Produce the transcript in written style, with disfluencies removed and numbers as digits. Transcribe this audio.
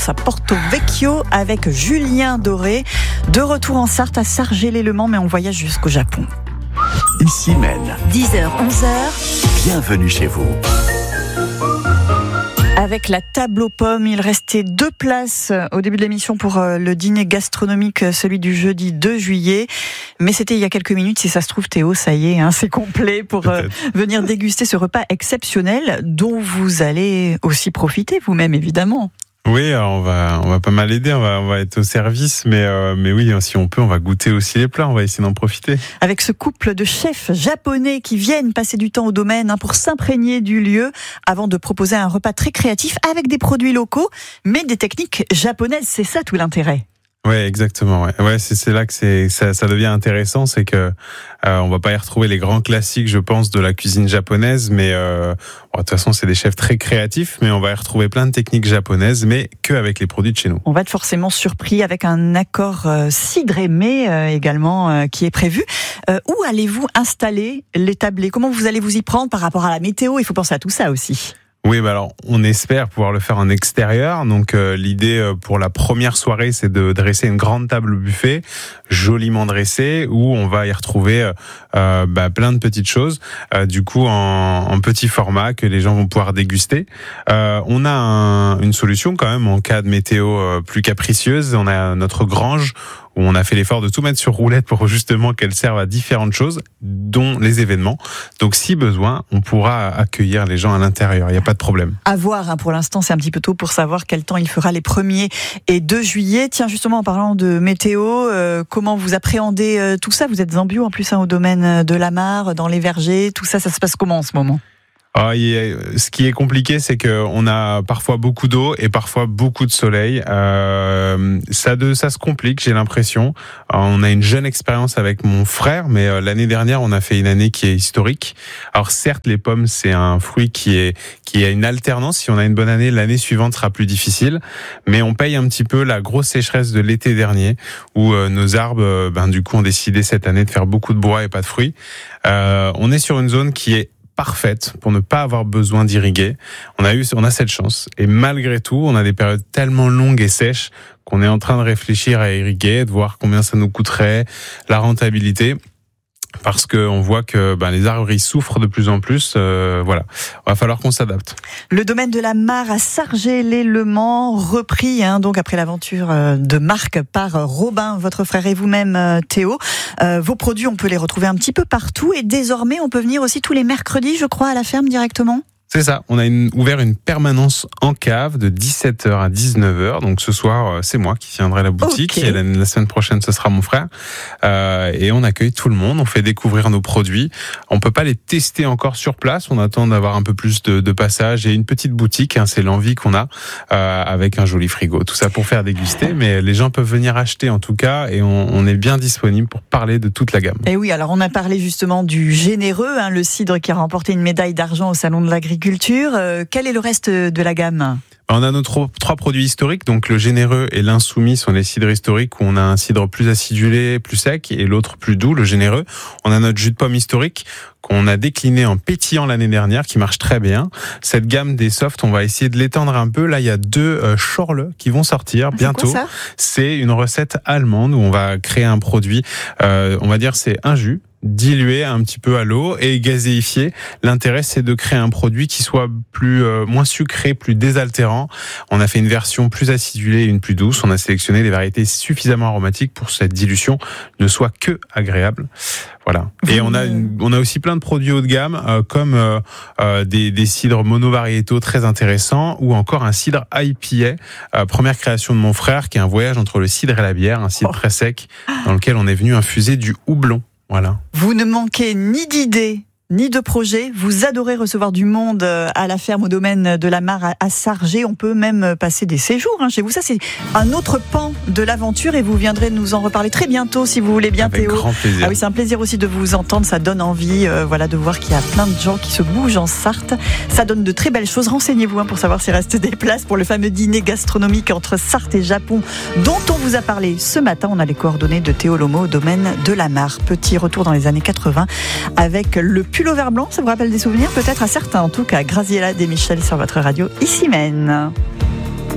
à Porto Vecchio avec Julien Doré. De retour en Sarthe à Sargé-lès-le-Mans, mais on voyage jusqu'au Japon. Ici Maine. 10h, 11h. Bienvenue chez vous. Avec la table aux pommes, il restait 2 places au début de l'émission pour le dîner gastronomique, celui du jeudi 2 juillet. Mais c'était il y a quelques minutes. Si ça se trouve, Théo, ça y est, c'est complet pour venir déguster ce repas exceptionnel dont vous allez aussi profiter vous-même, évidemment. Oui, alors on va pas mal aider, on va être au service, mais oui, si on peut, on va goûter aussi les plats, on va essayer d'en profiter. Avec ce couple de chefs japonais qui viennent passer du temps au domaine pour s'imprégner du lieu avant de proposer un repas très créatif avec des produits locaux, mais des techniques japonaises, c'est ça tout l'intérêt. Ouais, exactement. Ouais, c'est là que ça devient intéressant, c'est que on va pas y retrouver les grands classiques, je pense, de la cuisine japonaise, mais de toute façon, c'est des chefs très créatifs, mais on va y retrouver plein de techniques japonaises, mais que avec les produits de chez nous. On va être forcément surpris avec un accord cidre et mets également qui est prévu. Où allez-vous installer les tablés ? Comment vous allez vous y prendre par rapport à la météo ? Il faut penser à tout ça aussi. Oui, alors on espère pouvoir le faire en extérieur. Donc l'idée pour la première soirée, c'est de dresser une grande table buffet, joliment dressée, où on va y retrouver plein de petites choses, du coup en petit format que les gens vont pouvoir déguster. On a une solution quand même en cas de météo plus capricieuse. On a notre grange où on a fait l'effort de tout mettre sur roulette pour justement qu'elle serve à différentes choses, dont les événements. Donc si besoin, on pourra accueillir les gens à l'intérieur, il n'y a pas de problème. À voir, pour l'instant c'est un petit peu tôt pour savoir quel temps il fera les 1er et 2 juillet. Tiens, justement en parlant de météo, comment vous appréhendez tout ça ? Vous êtes en bio en plus au domaine de la Mare, dans les vergers, tout ça, ça se passe comment en ce moment ? Ce qui est compliqué, c'est qu'on a parfois beaucoup d'eau et parfois beaucoup de soleil. Ça se complique, j'ai l'impression. On a une jeune expérience avec mon frère, mais l'année dernière, on a fait une année qui est historique. Alors certes, les pommes, c'est un fruit qui a une alternance. Si on a une bonne année, l'année suivante sera plus difficile. Mais on paye un petit peu la grosse sécheresse de l'été dernier, où nos arbres, du coup, ont décidé cette année de faire beaucoup de bois et pas de fruits. On est sur une zone qui est parfaite pour ne pas avoir besoin d'irriguer. On a cette chance. Et malgré tout, on a des périodes tellement longues et sèches qu'on est en train de réfléchir à irriguer, de voir combien ça nous coûterait, la rentabilité. Parce que on voit que les arbres ils souffrent de plus en plus. Voilà, va falloir qu'on s'adapte. Le domaine de la Mare à Sargé-lès-le-Mans repris donc après l'aventure de Marc par Robin, votre frère et vous-même Théo. Vos produits, on peut les retrouver un petit peu partout et désormais on peut venir aussi tous les mercredis, je crois, à la ferme directement. C'est ça, on a ouvert une permanence en cave de 17h à 19h. Donc ce soir, c'est moi qui viendrai à la boutique. Okay. Et la semaine prochaine, ce sera mon frère. Et on accueille tout le monde, on fait découvrir nos produits. On peut pas les tester encore sur place, on attend d'avoir un peu plus de passage et une petite boutique, c'est l'envie qu'on a, avec un joli frigo. Tout ça pour faire déguster, mais les gens peuvent venir acheter en tout cas et on est bien disponible pour parler de toute la gamme. Et oui, alors on a parlé justement du généreux, le cidre qui a remporté une médaille d'argent au Salon de l'Agriculture. Quel est le reste de la gamme ? On a nos 3 produits historiques, donc le généreux et l'insoumis sont les cidres historiques où on a un cidre plus acidulé, plus sec, et l'autre plus doux, le généreux. On a notre jus de pomme historique qu'on a décliné en pétillant l'année dernière, qui marche très bien. Cette gamme des softs, on va essayer de l'étendre un peu. Là, il y a 2 Schorle qui vont sortir bientôt. C'est quoi, ça ? C'est une recette allemande où on va créer un produit, on va dire c'est un jus dilué un petit peu à l'eau et gazéifié. L'intérêt, c'est de créer un produit qui soit moins sucré, plus désaltérant. On a fait une version plus acidulée et une plus douce. On a sélectionné des variétés suffisamment aromatiques pour que cette dilution ne soit que agréable. Voilà. Et on a aussi plein de produits haut de gamme, comme des cidres monovariétaux très intéressants, ou encore un cidre IPA, première création de mon frère, qui est un voyage entre le cidre et la bière, un cidre très sec, dans lequel on est venu infuser du houblon. Voilà. Vous ne manquez ni d'idées, ni de projets. Vous adorez recevoir du monde à la ferme au domaine de la Mare à Sargé. On peut même passer des séjours chez vous. Ça, c'est un autre pan de l'aventure et vous viendrez nous en reparler très bientôt si vous voulez bien, avec Théo. Grand plaisir. Ah oui, c'est un plaisir aussi de vous entendre. Ça donne envie de voir qu'il y a plein de gens qui se bougent en Sarthe. Ça donne de très belles choses. Renseignez-vous pour savoir s'il reste des places pour le fameux dîner gastronomique entre Sarthe et Japon dont on vous a parlé ce matin. On a les coordonnées de Théo Lomo au domaine de la Mare. Petit retour dans les années 80 avec le pullover blanc. Ça vous rappelle des souvenirs peut-être à certains en tout cas. Graziella Desmichel sur votre radio Ici Maine.